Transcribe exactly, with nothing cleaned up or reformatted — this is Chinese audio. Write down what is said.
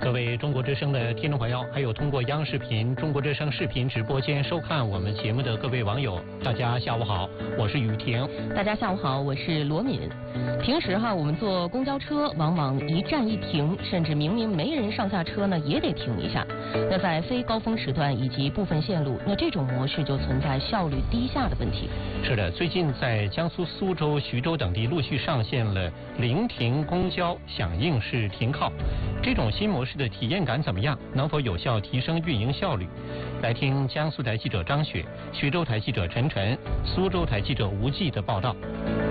各位中国之声的听众朋友，还有通过央视频、中国之声视频直播间收看我们节目的各位网友，大家下午好，我是雨婷。 大家下午好，我是罗敏。平时哈，我们坐公交车往往一站一停，甚至明明没人上下车呢，也得停一下。那在非高峰时段以及部分线路，那这种模式就存在效率低下的问题。 是的，最近在江苏苏州、徐州等地陆续上线了临停公交响应式停靠，这种新模式的体验感怎么样？能否有效提升运营效率？来听江苏台记者张雪、徐州台记者陈晨、苏州台记者吴季的报道。